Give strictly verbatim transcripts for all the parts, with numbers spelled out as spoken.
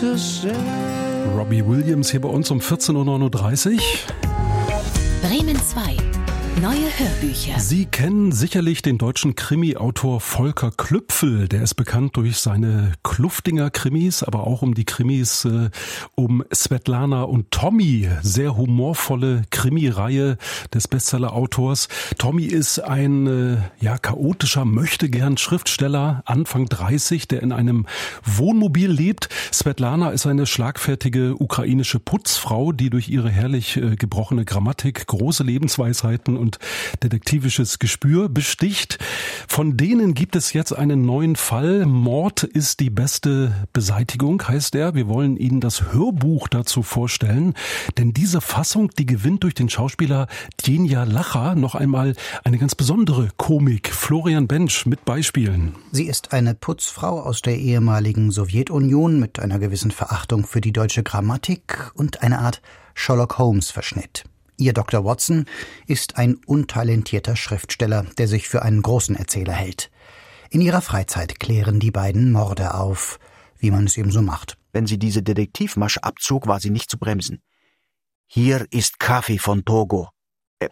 Robbie Williams hier bei uns um vierzehn Uhr neununddreißig. Bremen zwei. Neue Hörbücher. Sie kennen sicherlich den deutschen Krimi-Autor Volker Klüpfel. Der ist bekannt durch seine Kluftinger-Krimis, aber auch um die Krimis äh, um Svetlana und Tommy. Sehr humorvolle Krimi-Reihe des Bestseller-Autors. Tommy ist ein äh, ja chaotischer Möchtegern-Schriftsteller, Anfang dreißig, der in einem Wohnmobil lebt. Svetlana ist eine schlagfertige ukrainische Putzfrau, die durch ihre herrlich äh, gebrochene Grammatik, große Lebensweisheiten und detektivisches Gespür besticht. Von denen gibt es jetzt einen neuen Fall. Mord ist die beste Beseitigung, heißt er. Wir wollen Ihnen das Hörbuch dazu vorstellen, denn diese Fassung, die gewinnt durch den Schauspieler Djenja Lacha noch einmal eine ganz besondere Komik. Florian Bensch mit Beispielen. Sie ist eine Putzfrau aus der ehemaligen Sowjetunion mit einer gewissen Verachtung für die deutsche Grammatik und einer Art Sherlock-Holmes-Verschnitt. Ihr Doktor Watson ist ein untalentierter Schriftsteller, der sich für einen großen Erzähler hält. In ihrer Freizeit klären die beiden Morde auf, wie man es eben so macht. Wenn sie diese Detektivmasche abzog, war sie nicht zu bremsen. Hier ist Kaffee von Togo. Äh,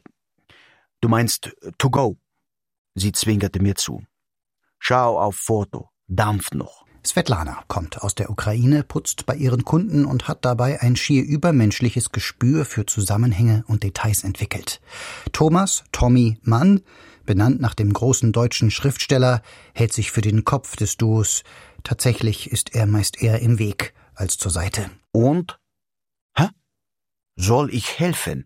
du meinst to go. Sie zwinkerte mir zu. Schau auf Foto, dampft noch. Svetlana kommt aus der Ukraine, putzt bei ihren Kunden und hat dabei ein schier übermenschliches Gespür für Zusammenhänge und Details entwickelt. Thomas, Tommy Mann, benannt nach dem großen deutschen Schriftsteller, hält sich für den Kopf des Duos. Tatsächlich ist er meist eher im Weg als zur Seite. Und? Hä? Soll ich helfen?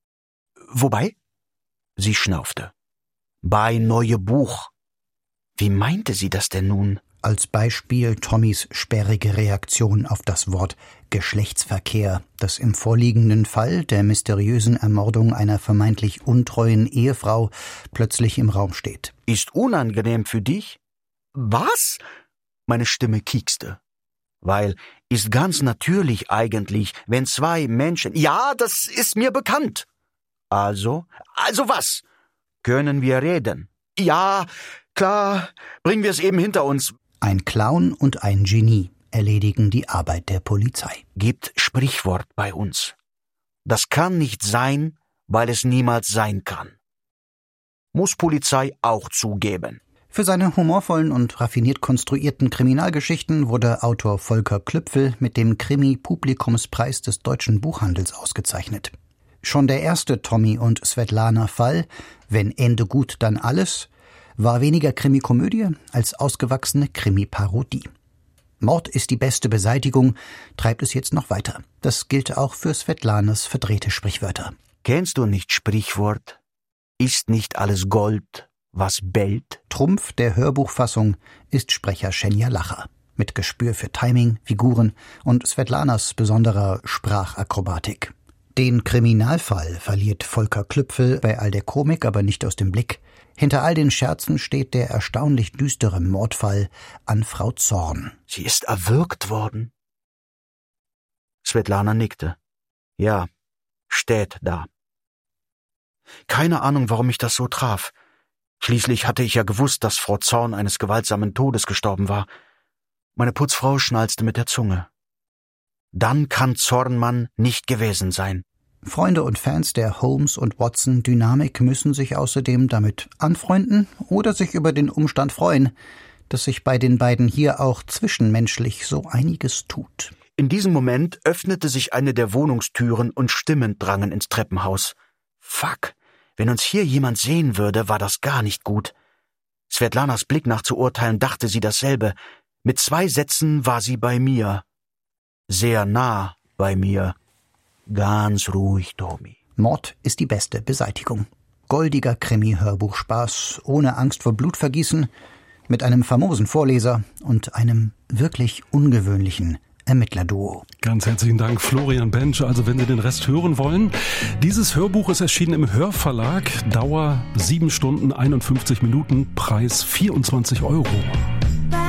Wobei? Sie schnaufte. Bei neue Buch. Wie meinte sie das denn nun? Als Beispiel Tommys sperrige Reaktion auf das Wort Geschlechtsverkehr, das im vorliegenden Fall der mysteriösen Ermordung einer vermeintlich untreuen Ehefrau plötzlich im Raum steht. Ist unangenehm für dich? Was? Meine Stimme kiekste. Weil ist ganz natürlich eigentlich, wenn zwei Menschen... Ja, das ist mir bekannt. Also? Also was? Können wir reden? Ja, klar, bringen wir es eben hinter uns. Ein Clown und ein Genie erledigen die Arbeit der Polizei. Gibt Sprichwort bei uns. Das kann nicht sein, weil es niemals sein kann. Muss Polizei auch zugeben. Für seine humorvollen und raffiniert konstruierten Kriminalgeschichten wurde Autor Volker Klüpfel mit dem Krimi-Publikumspreis des Deutschen Buchhandels ausgezeichnet. Schon der erste Tommy und Svetlana-Fall, Wenn Ende gut, dann alles, war weniger Krimikomödie als ausgewachsene Krimi-Parodie. Mord ist die beste Beseitigung, treibt es jetzt noch weiter. Das gilt auch für Svetlanas verdrehte Sprichwörter. Kennst du nicht Sprichwort? Ist nicht alles Gold, was bellt? Trumpf der Hörbuchfassung ist Sprecher Djenja Lacha. Mit Gespür für Timing, Figuren und Svetlanas besonderer Sprachakrobatik. Den Kriminalfall verliert Volker Klüpfel bei all der Komik aber nicht aus dem Blick. Hinter all den Scherzen steht der erstaunlich düstere Mordfall an Frau Zorn. Sie ist erwürgt worden. Svetlana nickte. Ja, steht da. Keine Ahnung, warum mich das so traf. Schließlich hatte ich ja gewusst, dass Frau Zorn eines gewaltsamen Todes gestorben war. Meine Putzfrau schnalzte mit der Zunge. Dann kann Zornmann nicht gewesen sein. Freunde und Fans der Holmes- und Watson-Dynamik müssen sich außerdem damit anfreunden oder sich über den Umstand freuen, dass sich bei den beiden hier auch zwischenmenschlich so einiges tut. In diesem Moment öffnete sich eine der Wohnungstüren und Stimmen drangen ins Treppenhaus. Fuck, wenn uns hier jemand sehen würde, war das gar nicht gut. Svetlanas Blick nach zu urteilen, dachte sie dasselbe. Mit zwei Sätzen war sie bei mir. Sehr nah bei mir. Ganz ruhig, Tommy. Mord ist die beste Beseitigung. Goldiger Krimi-Hörbuchspaß, ohne Angst vor Blutvergießen, mit einem famosen Vorleser und einem wirklich ungewöhnlichen Ermittlerduo. Ganz herzlichen Dank, Florian Bensch. Also wenn Sie den Rest hören wollen, dieses Hörbuch ist erschienen im Hörverlag, Dauer sieben Stunden einundfünfzig Minuten, Preis vierundzwanzig Euro.